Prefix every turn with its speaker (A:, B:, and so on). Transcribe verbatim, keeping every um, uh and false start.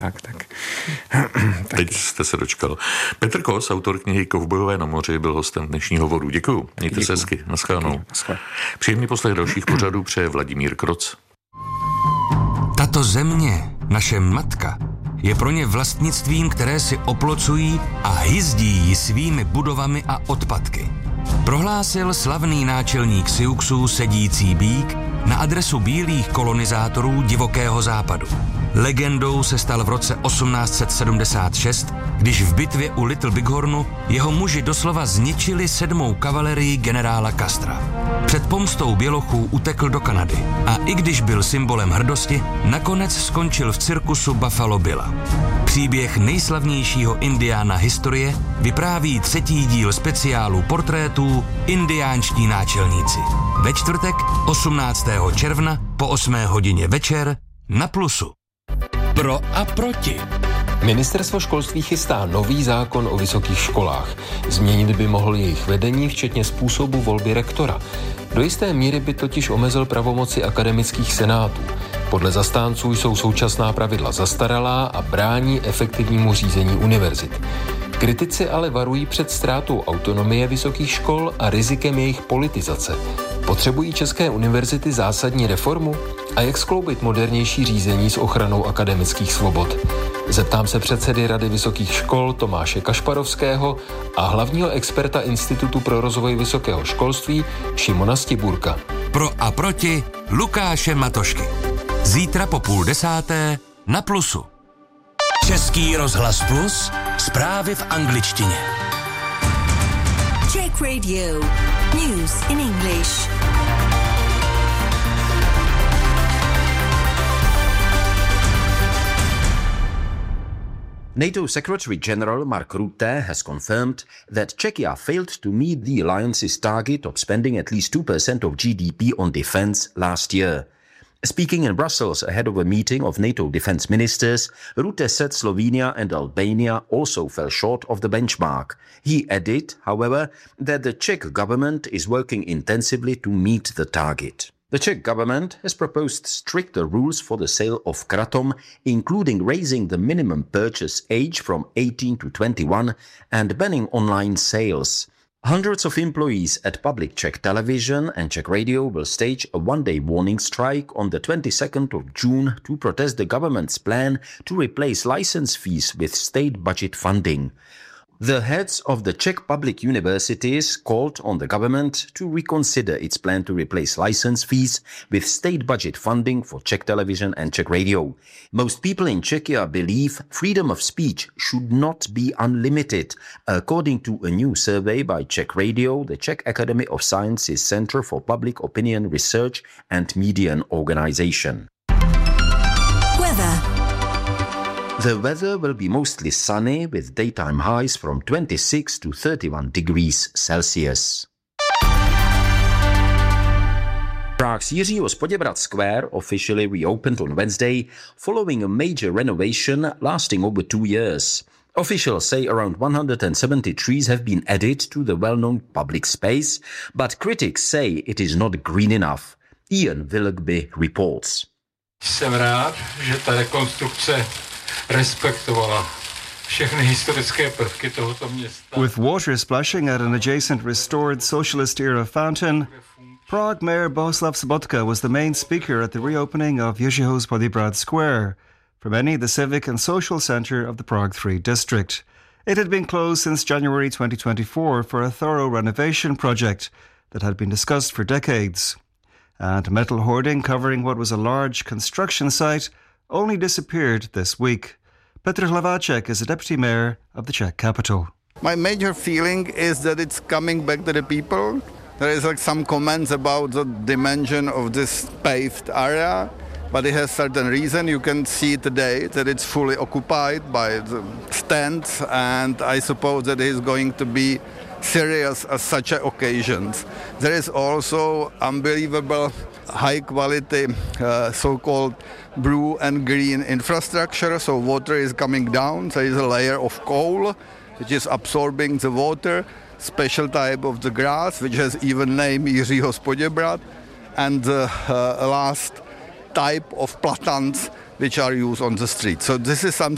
A: Tak, tak.
B: Teď jste se dočkal. Petr Kos, autor knihy Kovbojové na moři, byl hostem dnešního hovoru. Děkuju. Mějte Děkuju. se hezky. Naschledanou. Příjemný poslech dalších pořadů přeje Vladimír Kroc.
C: Tato země, naše matka, je pro ně vlastnictvím, které si oplocují a hyzdí ji svými budovami a odpadky. Prohlásil slavný náčelník Siouxů sedící býk na adresu bílých kolonizátorů divokého západu. Legendou se stal v roce osmnáct set sedmdesát šest, když v bitvě u Little Bighornu jeho muži doslova zničili sedmou kavalerii generála Castra. Před pomstou bělochů utekl do Kanady a i když byl symbolem hrdosti, nakonec skončil v cirkusu Buffalo Billa. Příběh nejslavnějšího indiána historie vypráví třetí díl speciálu portrétů Indiánští náčelníci. Ve čtvrtek osmnáctého června po osmé hodině večer na Plusu. Pro a proti.
D: Ministerstvo školství chystá nový zákon o vysokých školách. Změnit by mohl jejich vedení, včetně způsobu volby rektora. Do jisté míry by totiž omezil pravomoci akademických senátů. Podle zastánců jsou současná pravidla zastaralá a brání efektivnímu řízení univerzit. Kritici ale varují před ztrátou autonomie vysokých škol a rizikem jejich politizace. Potřebují české univerzity zásadní reformu? A jak skloubit modernější řízení s ochranou akademických svobod? Zeptám se předsedy Rady vysokých škol Tomáše Kašparovského a hlavního experta Institutu pro rozvoj vysokého školství Šimona Stiburka.
C: Pro a proti Lukáše Matošky. Zítra po půl desáté na Plusu. Český rozhlas Plus, zprávy v angličtině.
E: Czech Radio. News in English.
F: NATO Secretary-General Mark Rutte has confirmed that Czechia failed to meet the alliance's target of spending at least two percent of G D P on defense last year. Speaking in Brussels ahead of a meeting of NATO defense ministers, Rutte said Slovenia and Albania also fell short of the benchmark. He added, however, that the Czech government is working intensively to meet the target. The Czech government has proposed stricter rules for the sale of kratom, including raising the minimum purchase age from eighteen to twenty-one and banning online sales. Hundreds of employees at public Czech television and Czech radio will stage a one-day warning strike on the twenty-second of June to protest the government's plan to replace license fees with state budget funding. The heads of the Czech public universities called on the government to reconsider its plan to replace license fees with state budget funding for Czech television and Czech radio. Most people in Czechia believe freedom of speech should not be unlimited, according to a new survey by Czech Radio, the Czech Academy of Sciences Center for Public Opinion Research and Median Organization.
E: Weather.
F: The weather will be mostly sunny with daytime highs from twenty-six to thirty-one degrees Celsius. Prague's Jiřího Poděbrad Square officially reopened on Wednesday following a major renovation lasting over two years. Officials say around one hundred seventy trees have been added to the well-known public space, but critics say it is not green enough. Ian Willoughby reports.
G: Jsem rád, že ta rekonstrukce respektovala všechny historické prvky tohoto města.
H: With water splashing at an adjacent restored socialist-era fountain, Prague Mayor Bohuslav Sobotka was the main speaker at the reopening of Jiřího Poděbrad Square, for many the civic and social centre of the Prague three district. It had been closed since January twenty twenty-four for a thorough renovation project that had been discussed for decades. And metal hoarding covering what was a large construction site only disappeared this week. Petr Hlaváček is a deputy mayor of the Czech capital.
I: My major feeling is that it's coming back to the people. There is like some comments about the dimension of this paved area, but it has certain reason. You can see today that it's fully occupied by the stands, and I suppose that it is going to be serious as such occasions. There is also unbelievable high quality uh, so-called blue and green infrastructure, so water is coming down. There is a layer of coal which is absorbing the water, special type of the grass which has even name Jiřího Poděbrad, and the uh, last type of platans which are used on the street. So this is something